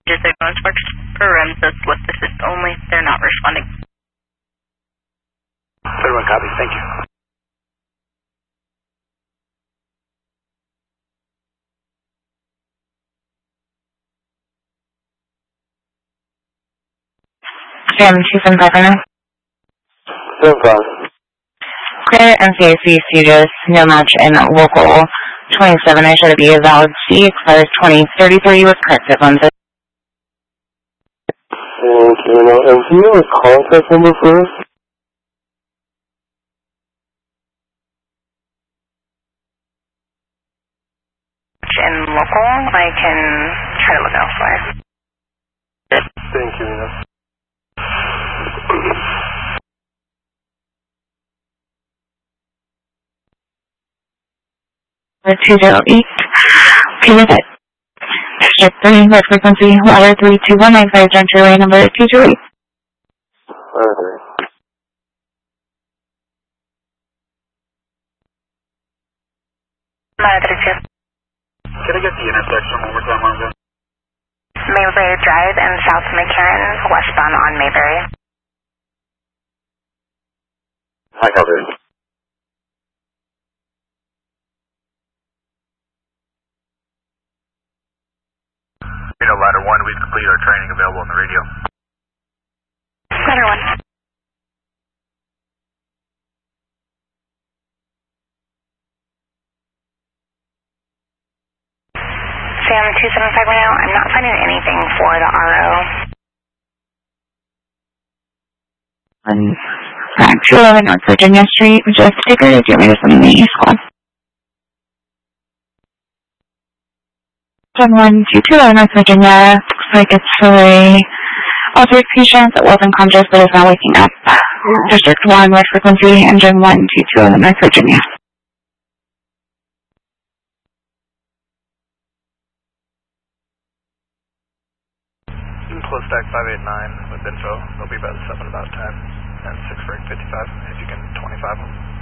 Just like most works for REMSA with assist only. They're not responding. 31 copy. Thank you. Sam 275 right now. 75. Clear NCAC CJS, no match in local 27. I should it be a valid C, expires 2033 with corrective lenses. Okay, now, and do you have a contact number for us? In local, I can try to look elsewhere. Thank you, Nina. 208. Okay, with it. District 3, red frequency, ladder 321, I juncture lane number 228. Okay. Can I get the intersection one more time, Marvin? Mayberry Drive and South McCarran, westbound on Mayberry. Hi, Calvin. Ladder 1, we've completed our training available on the radio. Ladder 1. Sam 275 right now. I'm not finding anything for the RO. On 211 North Virginia Street, just sticker, do you want me to send the squad? 112 North Virginia, looks like it's for a altered patient that was unconscious but is now waking up. District 1, red frequency, engine 122 North Virginia. Close stack 589 with info. They'll be about 7 about 10 and 6 break 55 if you can 25 them.